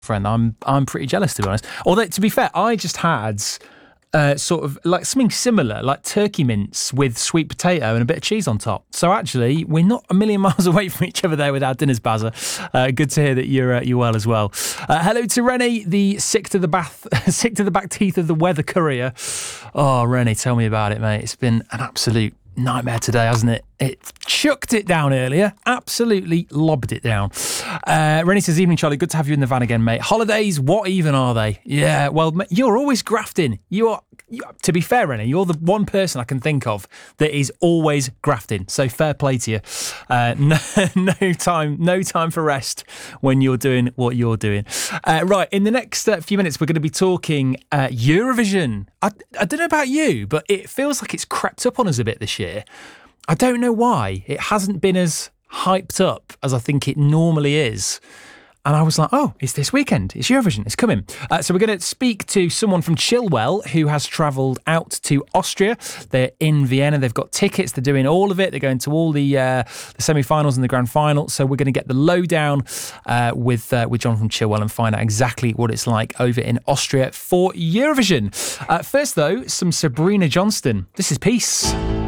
friend. I'm pretty jealous, to be honest. Although, to be fair, I just had sort of like something similar, like turkey mince with sweet potato and a bit of cheese on top. So actually, we're not a million miles away from each other there with our dinners, Bazza. Good to hear that you're well as well. Hello to Rennie, the sick to the back teeth of the weather courier. Oh, Rennie, tell me about it, mate. It's been an absolute nightmare today, hasn't it? It chucked it down earlier. Absolutely lobbed it down. Rennie says, evening, Charlie. Good to have you in the van again, mate. Holidays, what even are they? Yeah, well, you're always grafting. To be fair, Rennie, you're the one person I can think of that is always grafting. So fair play to you. No time for rest when you're doing what you're doing. Right, in the next few minutes, we're going to be talking Eurovision. I don't know about you, but it feels like it's crept up on us a bit this year. I don't know why. It hasn't been as hyped up as I think it normally is. And I was like, oh, it's this weekend. It's Eurovision. It's coming. So we're going to speak to someone from Chilwell who has travelled out to Austria. They're in Vienna. They've got tickets. They're doing all of it. They're going to all the semi-finals and the grand final. So we're going to get the lowdown with John from Chilwell and find out exactly what it's like over in Austria for Eurovision. First, though, some Sabrina Johnston. This is Peace.